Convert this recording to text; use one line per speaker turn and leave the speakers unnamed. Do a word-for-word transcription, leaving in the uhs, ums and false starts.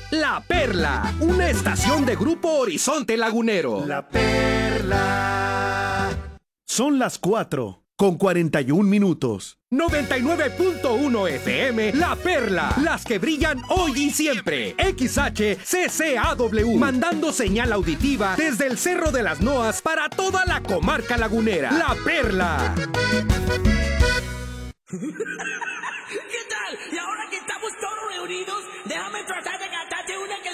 La Perla, una estación de Grupo Horizonte Lagunero.
La Perla. Son las cuatro con cuarenta y un minutos.
noventa y nueve punto uno F M, La Perla, las que brillan hoy y siempre. X H C C A W, mandando señal auditiva desde el Cerro de las Noas para toda la comarca lagunera. La Perla.
¿Qué tal? Y ahora que estamos todos reunidos, déjame tratar de